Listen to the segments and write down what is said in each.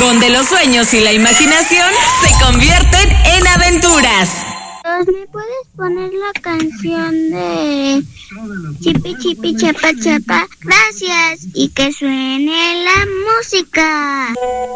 donde los sueños y la imaginación se convierten en aventuras. ¿Me puedes poner la canción de Chipi Chipi Chapa Chapa? Gracias, y que suene la música.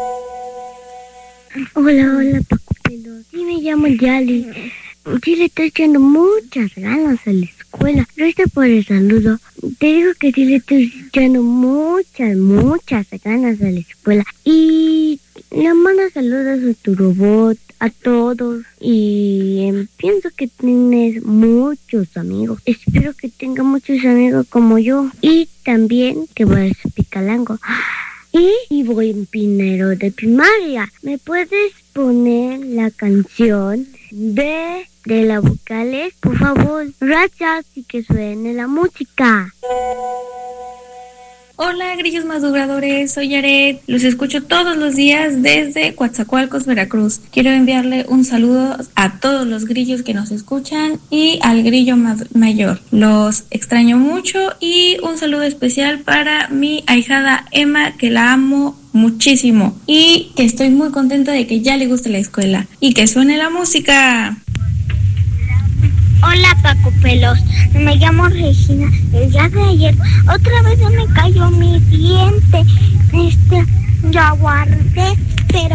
Hola, Paco Pelos. Sí, me llamo Yali. Sí, le estoy echando muchas ganas a la escuela. Gracias por el saludo. Te digo que sí le estoy echando muchas ganas a la escuela. Y le mando saludos a tu robot, a todos. Y pienso que tienes muchos amigos. Espero que tenga muchos amigos como yo. Y también que vayas a Picalango. Y voy en primero de primaria. ¿Me puedes poner la canción de la vocales, por favor? Gracias, y que suene la música. Hola, grillos madrugadores, soy Yaret. Los escucho todos los días desde Coatzacoalcos, Veracruz. Quiero enviarle un saludo a todos los grillos que nos escuchan y al grillo mayor. Los extraño mucho y un saludo especial para mi ahijada Emma, que la amo muchísimo y que estoy muy contenta de que ya le guste la escuela. Y que suene la música. Hola, Paco Pelos, me llamo Regina. El día de ayer otra vez se me cayó mi diente. Yo aguardé, pero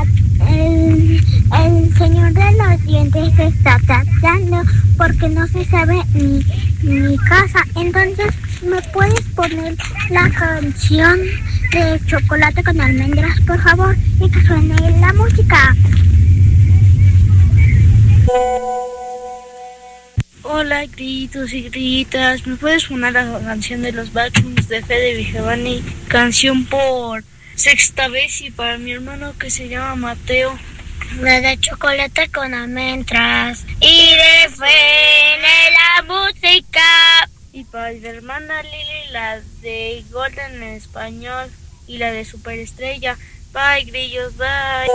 el señor de los dientes está tratando porque no se sabe mi casa. Entonces, ¿me puedes poner la canción de Chocolate con Almendras, por favor? Y que suene la música. Hola, grillitos y grillitas, ¿me puedes poner la canción de los Backrooms de Fede Vigevani? Canción por sexta vez y para mi hermano que se llama Mateo. La de Chocolate con Almendras y de Fede la música. Y para mi hermana Lili, la de Golden en español y la de Superestrella. Bye, grillos, bye.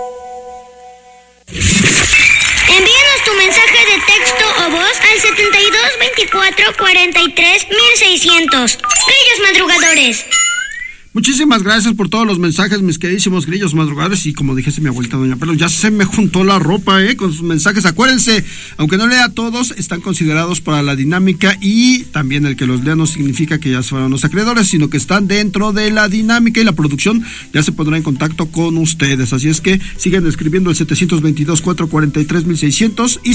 Envíanos tu mensaje de texto o voz al 72 24 43 1600. Grillos madrugadores. Muchísimas gracias por todos los mensajes, mis queridísimos grillos madrugadores. Y como dijese mi abuelita doña Pelos, ya se me juntó la ropa, con sus mensajes. Acuérdense, aunque no lea todos, están considerados para la dinámica. Y también el que los lea no significa que ya fueron los acreedores, sino que están dentro de la dinámica. Y la producción ya se pondrá en contacto con ustedes. Así es que sigan escribiendo el 722-443-1600 y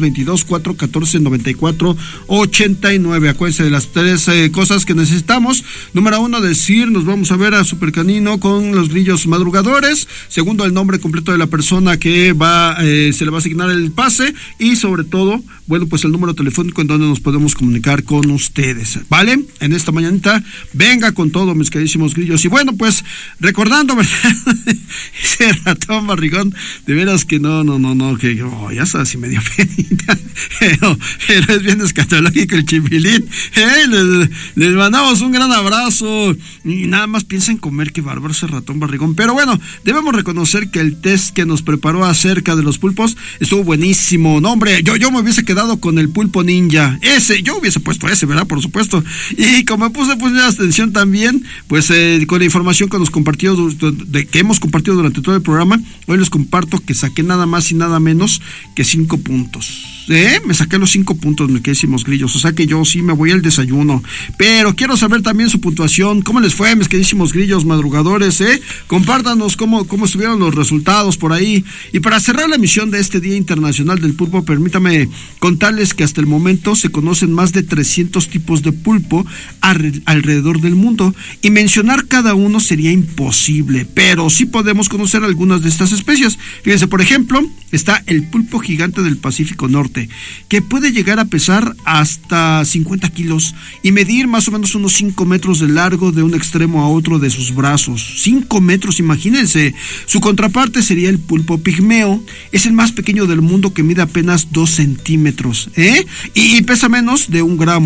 722-414-9489. Acuérdense de las tres cosas que necesitamos. Número 1, decir, nos vamos a ver a Super Canino con los grillos madrugadores. Segundo, el nombre completo de la persona que se le va a asignar el pase. Y sobre todo, bueno, pues el número telefónico en donde nos podemos comunicar con ustedes, ¿vale? En esta mañanita, venga con todo, mis queridísimos grillos. Y bueno, pues, recordando, ¿verdad? Ese ratón barrigón, de veras que no, que ya está así medio penita. Pero es bien escatológico el chipilín. Les mandamos un gran abrazo. Y nada más piensa en comer, qué bárbaro ese ratón barrigón. Pero bueno, debemos reconocer que el test que nos preparó acerca de los pulpos estuvo buenísimo. No, hombre, yo me hubiese quedado con el pulpo ninja. Yo hubiese puesto ese, ¿verdad? Por supuesto. Y como puse atención también, pues con la información que nos compartió, que hemos compartido durante todo el programa, hoy les comparto que saqué nada más y nada menos que 5 puntos. Me saqué los 5 puntos, mis queridísimos grillos. O sea que yo sí me voy al desayuno. Pero quiero saber también su puntuación. ¿Cómo les fue, mis queridísimos grillos madrugadores? Compártanos cómo estuvieron los resultados por ahí. Y para cerrar la emisión de este Día Internacional del Pulpo, permítame contarles que hasta el momento se conocen más de 300 tipos de pulpo alrededor del mundo. Y mencionar cada uno sería imposible, pero sí podemos conocer algunas de estas especies. Fíjense, por ejemplo, está el pulpo gigante del Pacífico Norte, que puede llegar a pesar hasta 50 kilos y medir más o menos unos 5 metros de largo de un extremo a otro de sus brazos. 5 metros, imagínense. Su contraparte sería el pulpo pigmeo. Es el más pequeño del mundo, que mide apenas 2 centímetros, y pesa menos de 1 gramo.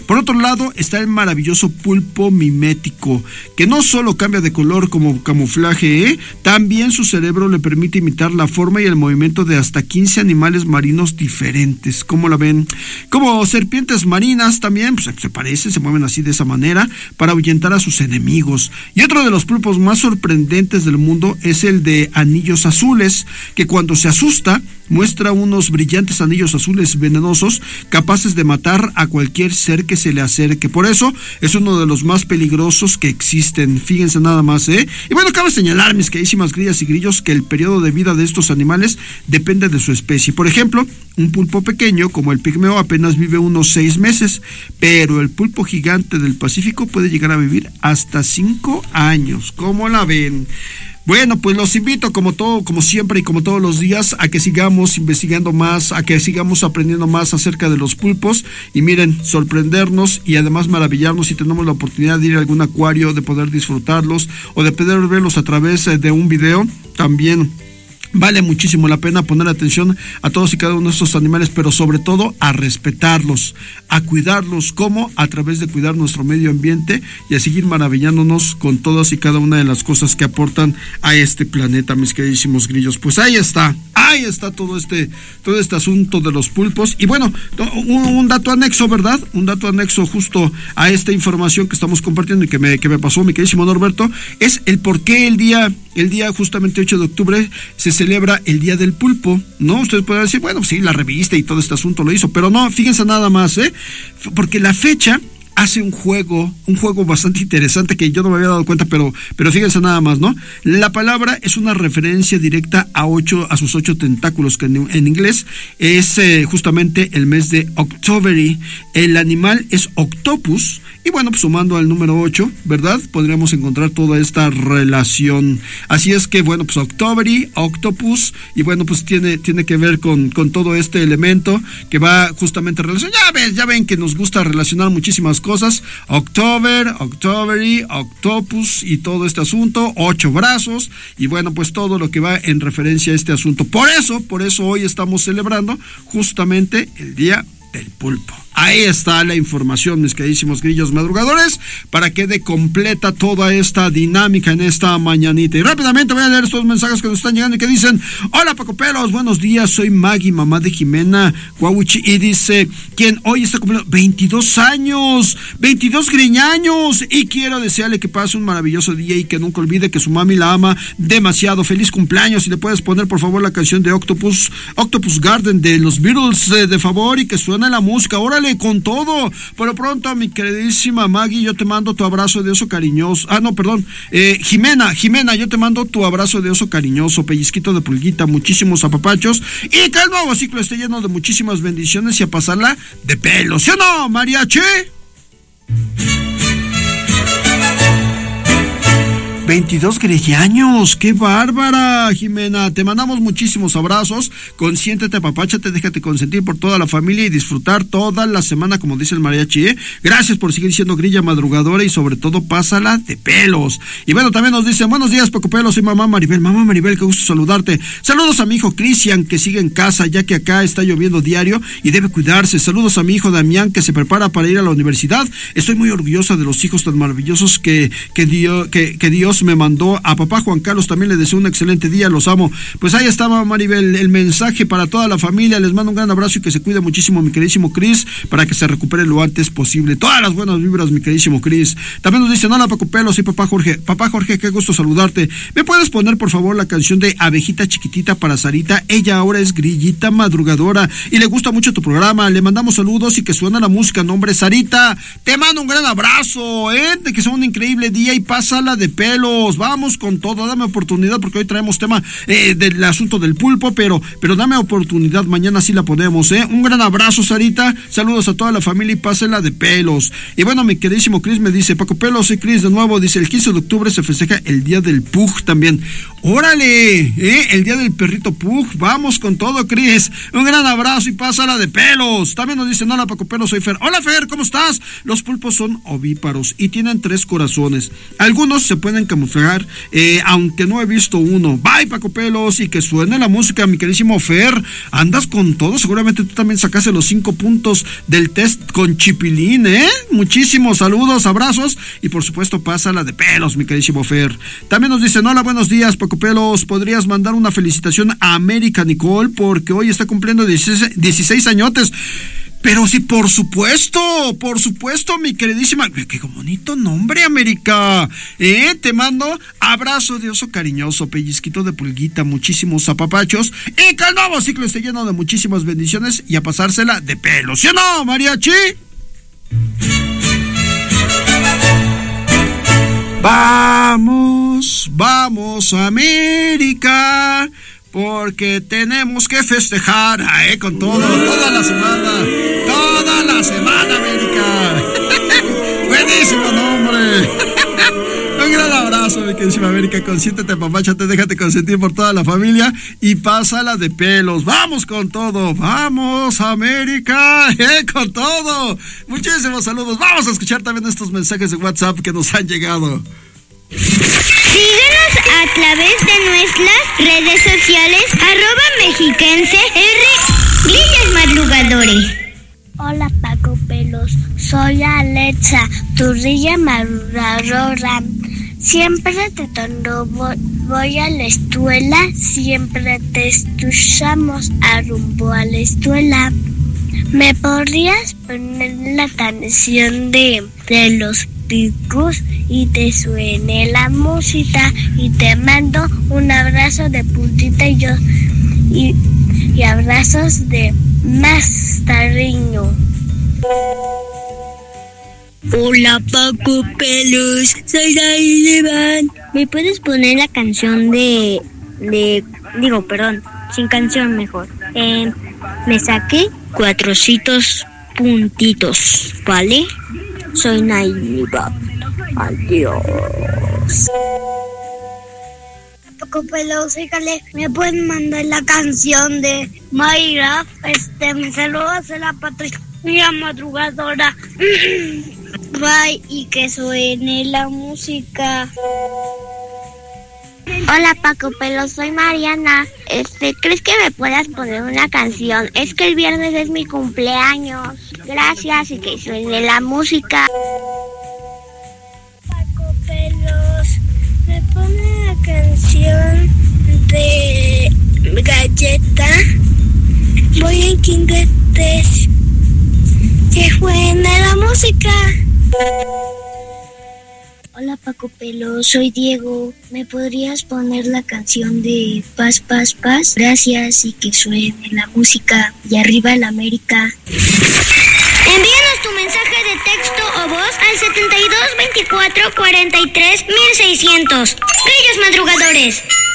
Por otro lado está el maravilloso pulpo mimético, que no solo cambia de color como camuflaje, también su cerebro le permite imitar la forma y el movimiento de hasta 15 animales marinos diferentes. ¿Cómo la ven? Como serpientes marinas también, pues se parecen, se mueven así de esa manera para ahuyentar a sus enemigos. Y otro de los pulpos más sorprendentes del mundo es el de anillos azules, que cuando se asusta muestra unos brillantes anillos azules venenosos capaces de matar a cualquier ser que se le acerque. Por eso es uno de los más peligrosos que existen. Fíjense nada más, Y bueno, cabe señalar, mis queridísimas grillas y grillos, que el periodo de vida de estos animales depende de su especie. Por ejemplo, un pulpo pequeño como el pigmeo apenas vive unos 6 meses, pero el pulpo gigante del Pacífico puede llegar a vivir hasta 5 años. ¿Cómo la ven? Bueno, pues los invito como siempre y como todos los días a que sigamos investigando más, a que sigamos aprendiendo más acerca de los pulpos y miren, sorprendernos y además maravillarnos si tenemos la oportunidad de ir a algún acuario, de poder disfrutarlos o de poder verlos a través de un video. También vale muchísimo la pena poner atención a todos y cada uno de estos animales, pero sobre todo a respetarlos, a cuidarlos, como a través de cuidar nuestro medio ambiente y a seguir maravillándonos con todas y cada una de las cosas que aportan a este planeta, mis queridísimos grillos. Pues ahí está todo este asunto de los pulpos. Y bueno, un dato anexo, ¿verdad? Un dato anexo justo a esta información que estamos compartiendo y que me pasó mi queridísimo Norberto, es el por qué el día justamente 8 de octubre se celebra el Día del Pulpo, ¿no? Ustedes pueden decir, bueno, sí, la revista y todo este asunto lo hizo, pero no, fíjense nada más, porque la fecha hace un juego bastante interesante que yo no me había dado cuenta, pero fíjense nada más, ¿no? La palabra es una referencia directa a sus 8 tentáculos, que en inglés es justamente el mes de Octobery. El animal es octopus, y bueno, pues sumando al número 8, ¿verdad? Podríamos encontrar toda esta relación. Así es que, bueno, pues Octobery, octopus, y bueno, pues tiene que ver con todo este elemento que va justamente relacionado. Ya ven que nos gusta relacionar muchísimas cosas. Octobery, octopus y todo este asunto, 8 brazos, y bueno, pues todo lo que va en referencia a este asunto. Por eso hoy estamos celebrando justamente el Día del Pulpo. Ahí está la información, mis queridísimos grillos madrugadores, para que quede completa toda esta dinámica en esta mañanita. Y rápidamente voy a leer estos mensajes que nos están llegando y que dicen: hola Paco Pelos, buenos días, soy Maggie, mamá de Jimena Guawichi, y dice, quien hoy está cumpliendo 22 años, 22 griñaños, y quiero desearle que pase un maravilloso día y que nunca olvide que su mami la ama demasiado. Feliz cumpleaños, y le puedes poner por favor la canción de Octopus Garden de los Beatles, de favor, y que suene la música. Órale, con todo. Por lo pronto, mi queridísima Maggie, yo te mando tu abrazo de oso cariñoso. Jimena, yo te mando tu abrazo de oso cariñoso, pellizquito de pulguita, muchísimos apapachos, y que el nuevo ciclo esté lleno de muchísimas bendiciones y a pasarla de pelo. ¿Sí o no, mariachi? 22 años, qué bárbara, Jimena. Te mandamos muchísimos abrazos. Consiéntete, apapáchate, déjate consentir por toda la familia y disfrutar toda la semana, como dice el mariachi. Gracias por seguir siendo grilla madrugadora y sobre todo pásala de pelos. Y bueno, también nos dicen: buenos días, Paco Pelos, soy mamá Maribel, qué gusto saludarte. Saludos a mi hijo Cristian, que sigue en casa, ya que acá está lloviendo diario y debe cuidarse. Saludos a mi hijo Damián, que se prepara para ir a la universidad. Estoy muy orgullosa de los hijos tan maravillosos que Dios me mandó. A papá Juan Carlos también le deseo un excelente día, los amo. Pues ahí estaba, Maribel, el mensaje para toda la familia. Les mando un gran abrazo y que se cuide muchísimo mi queridísimo Cris, para que se recupere lo antes posible. Todas las buenas vibras, mi queridísimo Cris. También nos dicen: hola Paco Pelo, soy papá Jorge, qué gusto saludarte. ¿Me puedes poner por favor la canción de Abejita Chiquitita para Sarita? Ella ahora es grillita madrugadora y le gusta mucho tu programa. Le mandamos saludos y que suena la música. Nombre Sarita, te mando un gran abrazo, de que sea un increíble día y pásala de pelo. Vamos con todo, dame oportunidad, porque hoy traemos tema del asunto del pulpo, pero dame oportunidad, mañana sí la ponemos. Un gran abrazo, Sarita, saludos a toda la familia y pásela de pelos. Y bueno, mi queridísimo Cris me dice: Paco Pelos, soy Cris de nuevo, dice, el 15 de octubre se festeja el Día del Pug también. ¡Órale! El día del perrito Pug. Vamos con todo, Cris. Un gran abrazo y pásala de pelos. También nos dicen, hola Paco Pelos, soy Fer. Hola Fer, ¿cómo estás? Los pulpos son ovíparos y tienen 3 corazones. Algunos se pueden camuflar, aunque no he visto uno. Bye Paco Pelos, y que suene la música, mi queridísimo Fer. Andas con todo, seguramente tú también sacaste los 5 puntos del test con Chipilín, Muchísimos saludos, abrazos y por supuesto pásala de pelos, mi queridísimo Fer. También nos dicen, hola, buenos días Paco Pelos, ¿podrías mandar una felicitación a América Nicole? Porque hoy está cumpliendo 16 añotes. Pero sí, por supuesto, mi queridísima. Qué bonito nombre, América. Te mando abrazo de oso cariñoso, pellizquito de pulguita, muchísimos apapachos. Y que el nuevo ciclo esté lleno de muchísimas bendiciones y a pasársela de pelo. ¿Sí o no, mariachi? Vamos, América, porque tenemos que festejar, con todo, toda la semana, América. Buenísimo nombre. Un gran abrazo, mi queridísima América. Consiéntete, papáchate, déjate consentir por toda la familia y pásala de pelos. Vamos con todo, vamos, América, con todo. Muchísimos saludos. Vamos a escuchar también estos mensajes de WhatsApp que nos han llegado. Síguenos a través de nuestras redes sociales, @mexiquense Grillos Madrugadores. Hola Paco Pelos, soy Alexa, tu grilla madrugadora. Siempre te cuando voy a la escuela, siempre te escuchamos a rumbo a la escuela. ¿Me podrías poner la canción de los picos y te suene la música? Y te mando un abrazo de puntita y abrazos de más cariño. Hola Paco Pelos, soy David Iván. ¿Me puedes poner la canción sin canción mejor? Me saqué 400 puntitos, ¿vale? Soy Naiva. Adiós. Paco Pelos, dígale, ¿me pueden mandar la canción de Minecraft? Me saludas a la patrulla madrugadora. Bye, y que suene la música. Hola Paco Pelos, soy Mariana. ¿Crees que me puedas poner una canción? Es que el viernes es mi cumpleaños. Gracias, y que suene la música. Paco Pelos, ¿me pone la canción de Galleta? Voy en Kinder 3. Que suene la música. Hola Paco Pelos, soy Diego. ¿Me podrías poner la canción de Paz, Paz, Paz? Gracias, y que suene la música. Y arriba el América. Envíanos tu mensaje de texto o voz al 72 24 43 1600. Grillos Madrugadores.